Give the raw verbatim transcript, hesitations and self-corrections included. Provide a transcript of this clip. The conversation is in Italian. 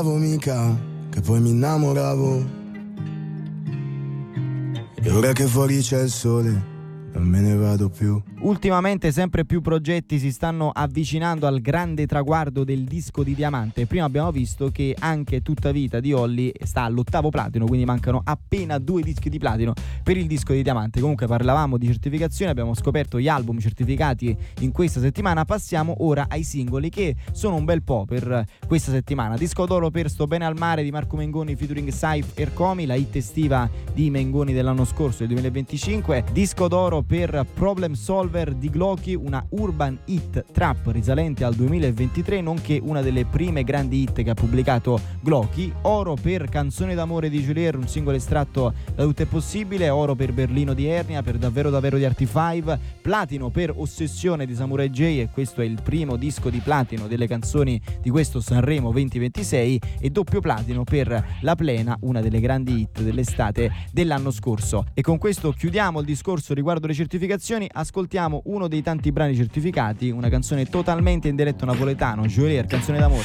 mica che poi mi innamoravo, e ora che fuori c'è il sole non me ne vado più. Ultimamente sempre più progetti si stanno avvicinando al grande traguardo del disco di diamante. Prima abbiamo visto che anche Tutta Vita di Olly sta all'ottavo platino, quindi mancano appena due dischi di platino per il disco di diamante. Comunque parlavamo di certificazione, abbiamo scoperto gli album certificati in questa settimana. Passiamo ora ai singoli, che sono un bel po' per questa settimana. Disco d'oro per Sto bene al mare di Marco Mengoni featuring Saif Ercomi, la hit estiva di Mengoni dell'anno scorso, del duemilaventicinque. Disco d'oro per Problem Solver di Glocky, una urban hit trap risalente al duemilaventitré, nonché una delle prime grandi hit che ha pubblicato Glocky. Oro per Canzone d'amore di Julier, un singolo estratto da Tutto è possibile. Oro per Berlino di Ernia, per Davvero davvero di Arti Five. Platino per Ossessione di Samurai J, e questo è il primo disco di platino delle canzoni di questo Sanremo duemilaventisei. E doppio platino per La Plena, una delle grandi hit dell'estate dell'anno scorso. E con questo chiudiamo il discorso riguardo le certificazioni. Ascoltiamo uno dei tanti brani certificati, una canzone totalmente in dialetto napoletano, Julier, Canzone d'amore.